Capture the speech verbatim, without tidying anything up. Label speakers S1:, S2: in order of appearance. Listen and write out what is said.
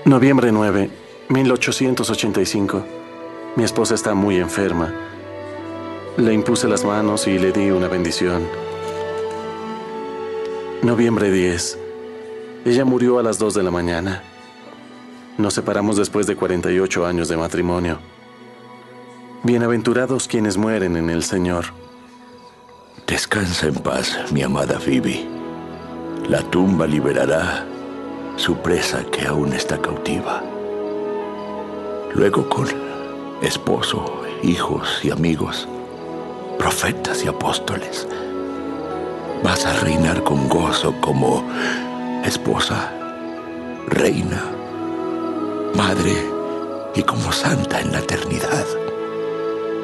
S1: Noviembre nueve, mil ochocientos ochenta y cinco. Mi esposa está muy enferma. Le impuse las manos y le di una bendición. Noviembre diez. Ella murió a las dos de la mañana. Nos separamos después de cuarenta y ocho años de matrimonio. Bienaventurados quienes mueren en el Señor.
S2: Descansa en paz, mi amada Phoebe. La tumba liberará su presa que aún está cautiva. Luego con esposo, hijos y amigos, profetas y apóstoles, vas a reinar con gozo como esposa, reina, madre y como santa en la eternidad.